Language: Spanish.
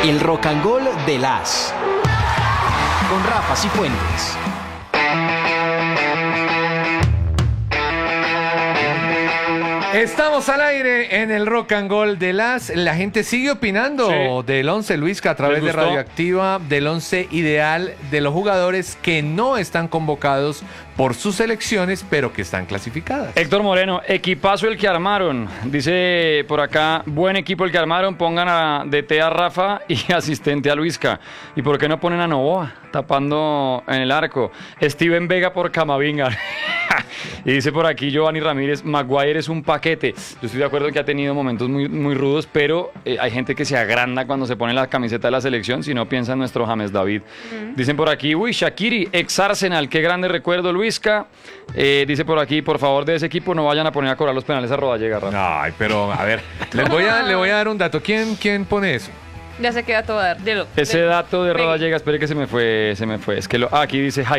El Rock and Roll de las con Rafa Cifuentes. Estamos al aire en el Rock and Roll de las. La gente sigue opinando del 11 Luisca a través de Radioactiva, del 11 ideal de los jugadores que no están convocados por sus selecciones, pero que están clasificadas. Héctor Moreno, equipazo el que armaron. Dice por acá, buen equipo el que armaron. Pongan a DT a Rafa y asistente a Luisca. ¿Y por qué no ponen a Novoa tapando en el arco? Steven Vega por Camavinga. Y dice por aquí Giovanni Ramírez, Maguire es un paquete. Yo estoy de acuerdo que ha tenido momentos muy rudos, pero hay gente que se agranda cuando se pone la camiseta de la selección, si no piensa en nuestro James David. Dicen por aquí, Shaqiri, ex Arsenal, qué grande recuerdo, Luisca. Dice por aquí, por favor, de ese equipo no vayan a poner a cobrar los penales a Rodallega, Rafa. Ay, pero a ver, le voy a dar un dato. ¿Quién pone eso? Ya sé qué dato va a dar. Dilo. Ese dato de Rodallega, espere que se me fue. Es que aquí dice